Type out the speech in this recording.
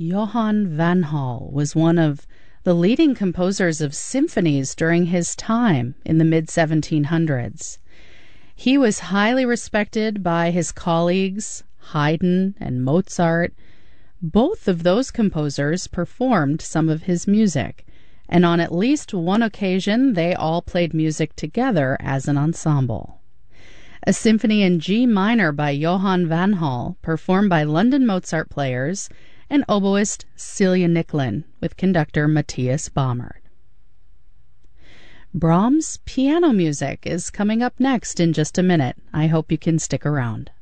Johann van Hall was one of the leading composers of symphonies during his time in the mid-1700s. He was highly respected by his colleagues, Haydn and Mozart. Both of those composers performed some of his music, and on at least one occasion they all played music together as an ensemble. A symphony in G minor by Johann van Hall, performed by London Mozart players and oboist Celia Nicklin with conductor Matthias Baumert. Brahms' piano music is coming up next in just a minute. I hope you can stick around.